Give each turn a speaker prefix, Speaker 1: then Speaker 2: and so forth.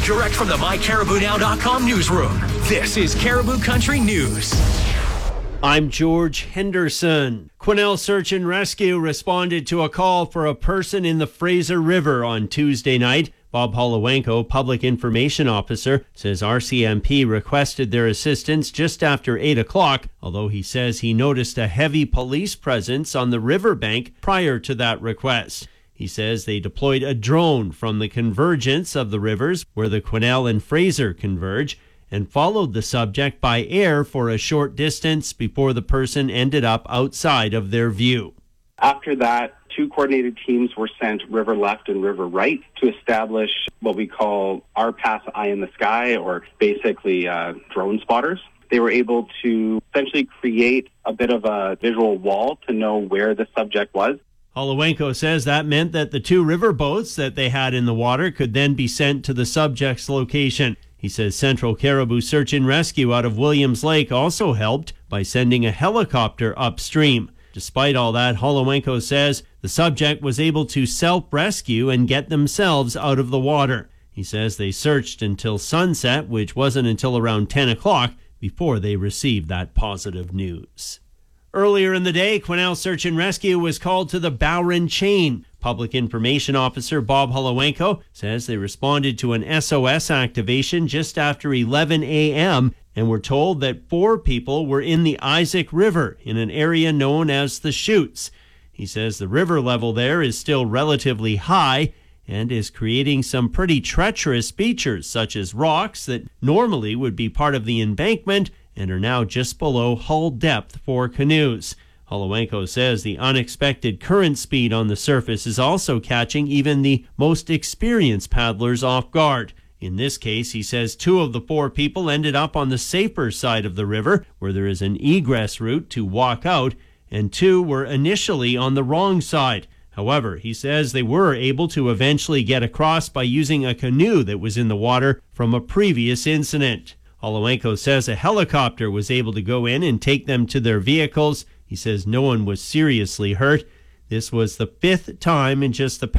Speaker 1: direct from the MyCaribouNow.com newsroom. This is Caribou Country News.
Speaker 2: I'm George Henderson. Quesnel Search and Rescue responded to a call for a person in the Fraser River on Tuesday night. Bob Holowenko, Public Information Officer, says RCMP requested their assistance just after 8 o'clock, although he says he noticed a heavy police presence on the riverbank prior to that request. He says they deployed a drone from the convergence of the rivers where the Quesnel and Fraser converge and followed the subject by air for a short distance before the person ended up outside of their view.
Speaker 3: After that, 2 coordinated teams were sent river left and river right to establish what we call RPAS eye in the sky, or basically drone spotters. They were able to essentially create a bit of a visual wall to know where the subject was.
Speaker 2: Holowenko says that meant that the 2 river boats that they had in the water could then be sent to the subject's location. He says Central Caribou Search and Rescue out of Williams Lake also helped by sending a helicopter upstream. Despite all that, Holowenko says the subject was able to self-rescue and get themselves out of the water. He says they searched until sunset, which wasn't until around 10 o'clock, before they received that positive news. Earlier in the day, Quesnel Search and Rescue was called to the Bowron Chain. Public Information Officer Bob Holowenko says they responded to an SOS activation just after 11 a.m. and were told that 4 people were in the Isaac River in an area known as the Chutes. He says the river level there is still relatively high and is creating some pretty treacherous features, such as rocks that normally would be part of the embankment and are now just below hull depth for canoes. Holowenko says the unexpected current speed on the surface is also catching even the most experienced paddlers off guard. In this case, he says 2 of the 4 people ended up on the safer side of the river, where there is an egress route to walk out, and 2 were initially on the wrong side. However, he says they were able to eventually get across by using a canoe that was in the water from a previous incident. Holowenko says a helicopter was able to go in and take them to their vehicles. He says no one was seriously hurt. This was the 5th time in just the